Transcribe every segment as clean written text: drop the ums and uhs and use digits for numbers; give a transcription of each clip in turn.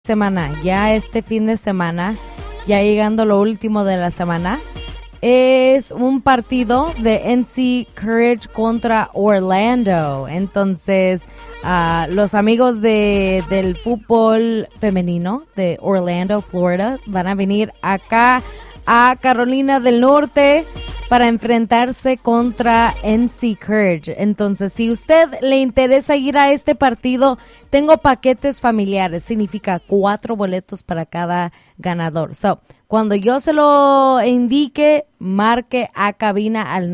semana, ya este fin de semana, ya llegando lo último de la semana, es un partido de NC Courage contra Orlando. Entonces, los amigos del fútbol femenino de Orlando, Florida, van a venir acá a Carolina del Norte para enfrentarse contra NC Courage. Entonces, si usted le interesa ir a este partido, tengo paquetes familiares. Significa 4 boletos para cada ganador. So, cuando yo se lo indique, marque a cabina al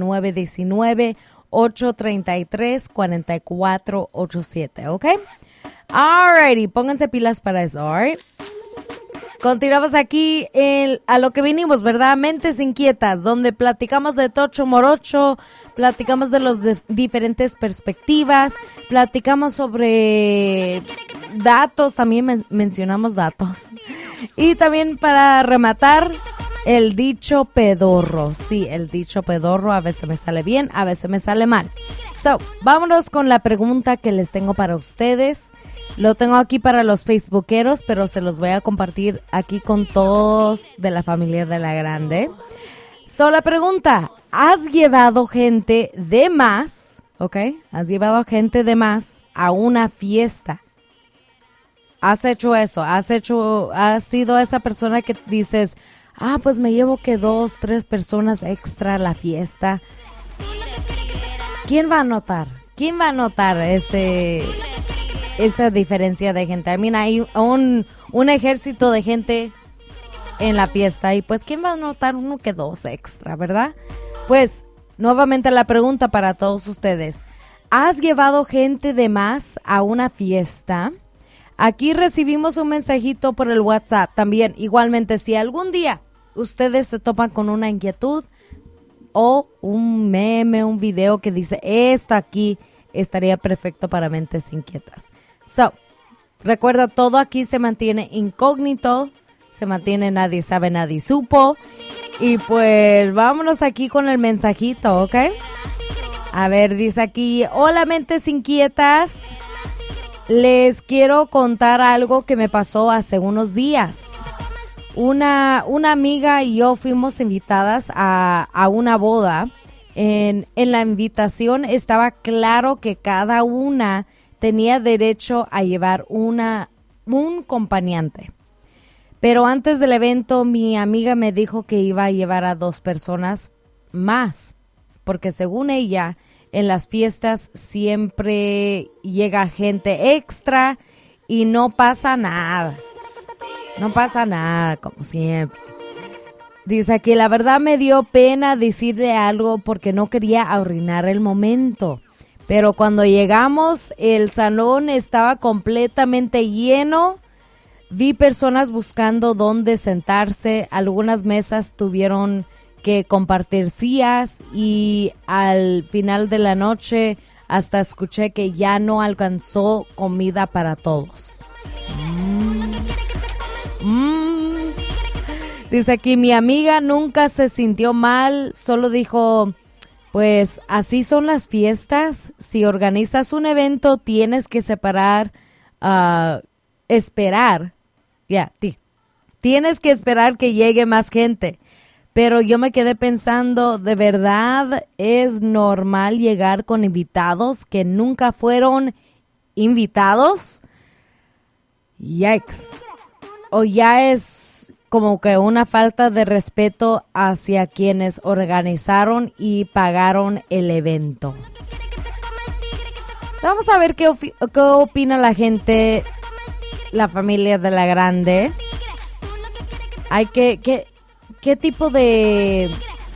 919-833-4487, ¿ok? Alrighty, pónganse pilas para eso, alright? Continuamos aquí a lo que vinimos, ¿verdad? Mentes Inquietas, donde platicamos de Tocho Morocho, platicamos de las diferentes perspectivas, platicamos sobre datos, también mencionamos datos. Y también para rematar, el dicho pedorro. Sí, el dicho pedorro a veces me sale bien, a veces me sale mal. So, vámonos con la pregunta que les tengo para ustedes. Lo tengo aquí para los facebookeros, pero se los voy a compartir aquí con todos de la familia de La Grande. So, la pregunta, ¿has llevado gente de más, ok? ¿Has llevado gente de más a una fiesta? ¿Has hecho eso? ¿Has sido esa persona que dices, pues me llevo que 2, 3 personas extra a la fiesta? ¿Quién va a notar? ¿Quién va a notar esa diferencia de gente? I mean, hay un ejército de gente en la fiesta y pues ¿quién va a notar uno que 2 extra, verdad? Pues nuevamente la pregunta para todos ustedes, ¿has llevado gente de más a una fiesta? Aquí recibimos un mensajito por el WhatsApp también. Igualmente, si algún día ustedes se topan con una inquietud o un meme, un video que dice esto aquí estaría perfecto para Mentes Inquietas. So, recuerda, todo aquí se mantiene incógnito, se mantiene nadie sabe, nadie supo. Y pues vámonos aquí con el mensajito, ¿ok? A ver, dice aquí, hola Mentes Inquietas, les quiero contar algo que me pasó hace unos días. Una amiga y yo fuimos invitadas a una boda. En la invitación estaba claro que cada una tenía derecho a llevar un acompañante. Pero antes del evento, mi amiga me dijo que iba a llevar a 2 personas más, porque según ella, en las fiestas siempre llega gente extra y no pasa nada. No pasa nada, como siempre. Dice aquí, la verdad me dio pena decirle algo porque no quería arruinar el momento. Pero cuando llegamos, el salón estaba completamente lleno. Vi personas buscando dónde sentarse. Algunas mesas tuvieron que compartir sillas y al final de la noche hasta escuché que ya no alcanzó comida para todos. Dice aquí, mi amiga nunca se sintió mal, solo dijo, pues así son las fiestas. Si organizas un evento tienes que esperar. Tienes que esperar que llegue más gente. Pero yo me quedé pensando, ¿de verdad es normal llegar con invitados que nunca fueron invitados? Yikes. O ya es como que una falta de respeto hacia quienes organizaron y pagaron el evento. Vamos a ver qué opina la gente, la familia de La Grande. ¿Qué tipo de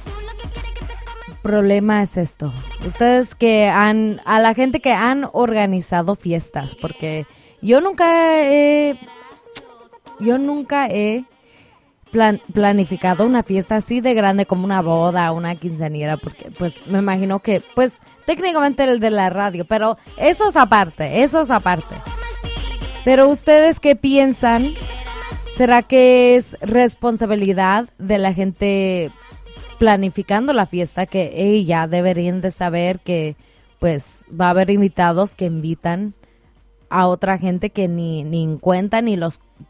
problema es esto? Ustedes a la gente que han organizado fiestas, porque yo nunca he planificado una fiesta así de grande como una boda, una quinceañera, porque pues me imagino que pues técnicamente el de la radio, pero eso es aparte. Pero ustedes ¿qué piensan? ¿Será que es responsabilidad de la gente planificando la fiesta que ya deberían de saber que pues va a haber invitados que invitan a otra gente que ni en cuenta ni los